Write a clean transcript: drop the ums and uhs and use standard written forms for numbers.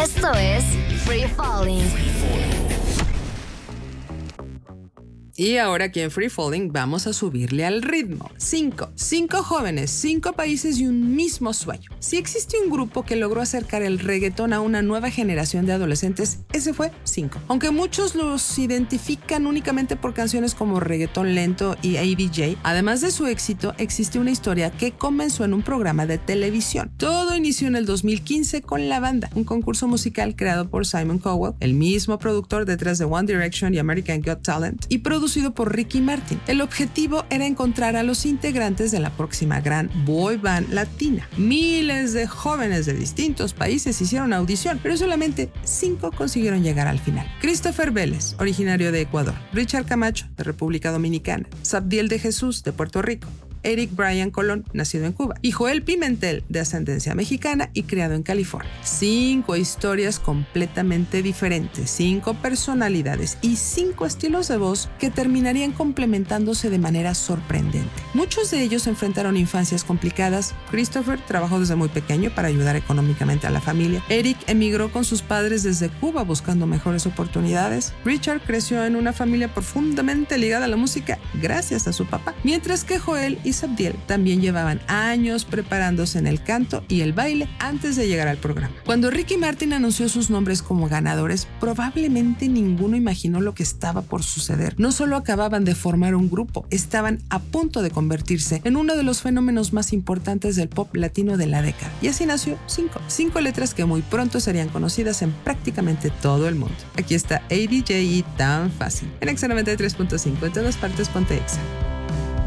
Esto es Free Falling. Y ahora aquí en Free Falling vamos a subirle al ritmo. 5 jóvenes, 5 países y un mismo sueño. Si existe un grupo que logró acercar el reggaetón a una nueva generación de adolescentes, ese fue 5. Aunque muchos los identifican únicamente por canciones como Reggaetón Lento y ABJ, además de su éxito, existe una historia que comenzó en un programa de televisión. Todo inició en el 2015 con La Banda, un concurso musical creado por Simon Cowell, el mismo productor detrás de One Direction y American Got Talent, y producido por Ricky Martin. El objetivo era encontrar a los integrantes de la próxima gran boy band latina. Miles de jóvenes de distintos países hicieron audición, pero solamente 5 consiguieron llegar al final. Christopher Vélez, originario de Ecuador; Richard Camacho, de República Dominicana; Sabdiel de Jesús, de Puerto Rico; Eric Brian Colón, nacido en Cuba; y Joel Pimentel, de ascendencia mexicana y criado en California. 5 historias completamente diferentes, 5 personalidades y 5 estilos de voz que terminarían complementándose de manera sorprendente. Muchos de ellos enfrentaron infancias complicadas. Christopher trabajó desde muy pequeño para ayudar económicamente a la familia. Eric emigró con sus padres desde Cuba buscando mejores oportunidades. Richard creció en una familia profundamente ligada a la música gracias a su papá, mientras que Joel y Sabdiel también llevaban años preparándose en el canto y el baile antes de llegar al programa. Cuando Ricky Martin anunció sus nombres como ganadores, probablemente ninguno imaginó lo que estaba por suceder. No solo acababan de formar un grupo, estaban a punto de convertirse en uno de los fenómenos más importantes del pop latino de la década. Y así nació 5 letras que muy pronto serían conocidas en prácticamente todo el mundo. Aquí está ABJ y Tan Fácil en Exa 93.5, en todas partes ponte Exa.